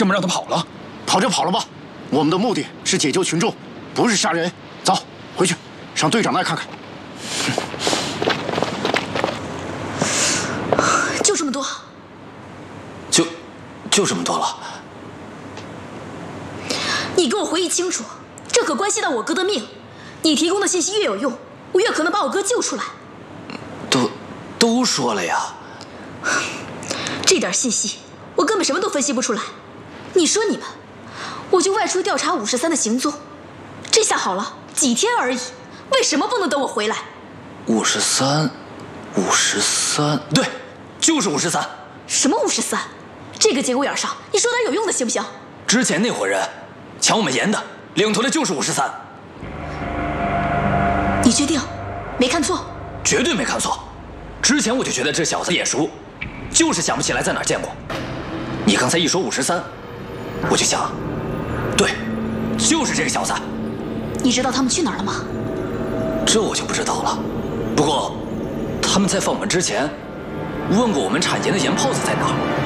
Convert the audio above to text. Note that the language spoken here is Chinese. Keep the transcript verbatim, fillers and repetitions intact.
这么让他跑了？ 跑就跑了吧，我们的目的是解救群众，不是杀人。走，回去，上队长那儿看看。 就这么多。 就，就这么多了。 你给我回忆清楚，这可关系到我哥的命。你提供的信息越有用，我越可能把我哥救出来。 都，都说了呀。 这点信息，我根本什么都分析不出来。你说你们，我就外出调查五十三的行踪，这下好了，几天而已，为什么不能等我回来？ 五十三，五十三，对，就是五十三。 什么五十三？这个节骨眼上，你说点有用的行不行？ 之前那伙人抢我们盐的，领头的就是五十三。 你确定？没看错？ 绝对没看错。之前我就觉得这小子眼熟，就是想不起来在哪儿见过。你刚才一说五十三，我就想，对，就是这个小子。 你知道他们去哪儿了吗？ 这我就不知道了。不过，他们在放我们之前，问过我们产盐的盐泡子在哪儿。